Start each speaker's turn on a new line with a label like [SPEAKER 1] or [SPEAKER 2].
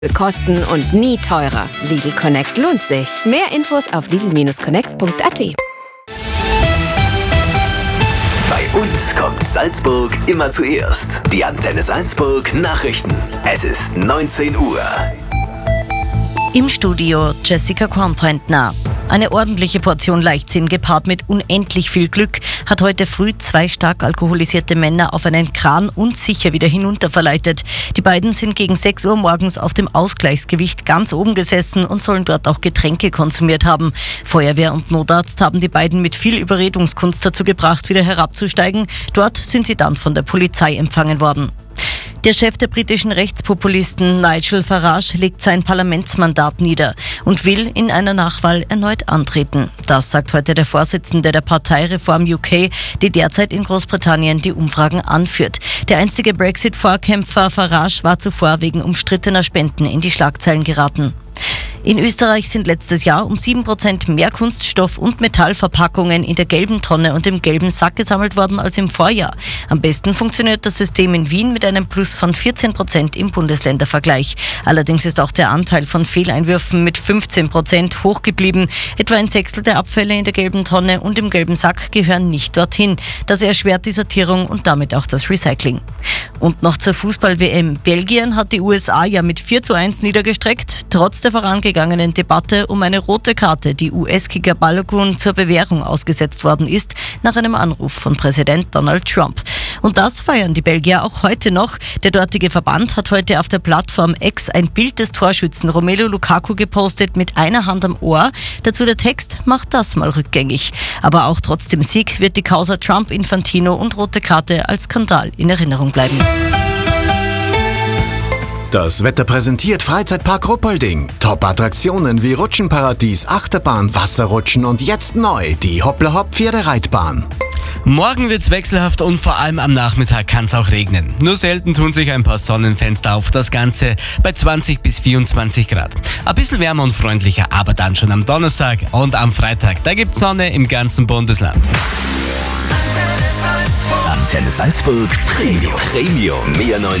[SPEAKER 1] Kosten und nie teurer. Lidl Connect lohnt sich. Mehr Infos auf lidl-connect.at.
[SPEAKER 2] Bei uns kommt Salzburg immer zuerst. Die Antenne Salzburg Nachrichten. Es ist 19 Uhr.
[SPEAKER 3] Im Studio Jessica Kornpointner. Eine ordentliche Portion Leichtsinn gepaart mit unendlich viel Glück hat heute früh 2 stark alkoholisierte Männer auf einen Kran unsicher wieder hinunter verleitet. Die beiden sind gegen 6 Uhr morgens auf dem Ausgleichsgewicht ganz oben gesessen und sollen dort auch Getränke konsumiert haben. Feuerwehr und Notarzt haben die beiden mit viel Überredungskunst dazu gebracht, wieder herabzusteigen. Dort sind sie dann von der Polizei empfangen worden. Der Chef der britischen Rechtspopulisten Nigel Farage legt sein Parlamentsmandat nieder und will in einer Nachwahl erneut antreten. Das sagt heute der Vorsitzende der Partei Reform UK, die derzeit in Großbritannien die Umfragen anführt. Der einstige Brexit-Vorkämpfer Farage war zuvor wegen umstrittener Spenden in die Schlagzeilen geraten. In Österreich sind letztes Jahr um 7% mehr Kunststoff- und Metallverpackungen in der gelben Tonne und im gelben Sack gesammelt worden als im Vorjahr. Am besten funktioniert das System in Wien mit einem Plus von 14% im Bundesländervergleich. Allerdings ist auch der Anteil von Fehleinwürfen mit 15% hoch geblieben. Etwa ein Sechstel der Abfälle in der gelben Tonne und im gelben Sack gehören nicht dorthin. Das erschwert die Sortierung und damit auch das Recycling. Und noch zur Fußball-WM. Belgien hat die USA ja mit 4:1 niedergestreckt, trotz der vorangegangenen Debatte um eine rote Karte, die US-Kicker Balogun zur Bewährung ausgesetzt worden ist, nach einem Anruf von Präsident Donald Trump. Und das feiern die Belgier auch heute noch. Der dortige Verband hat heute auf der Plattform X ein Bild des Torschützen Romelu Lukaku gepostet mit einer Hand am Ohr. Dazu der Text: Macht das mal rückgängig. Aber auch trotz dem Sieg wird die Causa Trump, Infantino und rote Karte als Skandal in Erinnerung bleiben.
[SPEAKER 4] Das Wetter präsentiert Freizeitpark Ruppolding. Top-Attraktionen wie Rutschenparadies, Achterbahn, Wasserrutschen und jetzt neu die Hoppla-Hopp-Pferdereitbahn.
[SPEAKER 5] Morgen wird's wechselhaft und vor allem am Nachmittag kann's auch regnen. Nur selten tun sich ein paar Sonnenfenster auf, das Ganze bei 20 bis 24 Grad. Ein bisschen wärmer und freundlicher, aber dann schon am Donnerstag und am Freitag. Da gibt's Sonne im ganzen Bundesland.
[SPEAKER 2] Antenne Salzburg Premium. Mehr 90